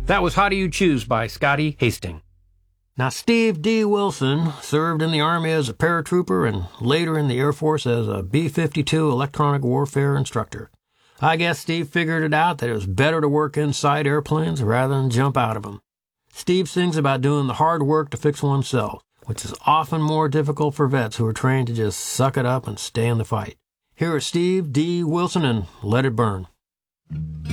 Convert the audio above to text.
That was How Do You Choose by Scotty Hastings. Now, Steve D. Wilson served in the Army as a paratrooper and later in the Air Force as a B-52 electronic warfare instructor. I guess Steve figured it out that it was better to work inside airplanes rather than jump out of them. Steve sings about doing the hard work to fix oneself, which is often more difficult for vets who are trained to just suck it up and stay in the fight. Here is Steve D. Wilson and Let It Burn.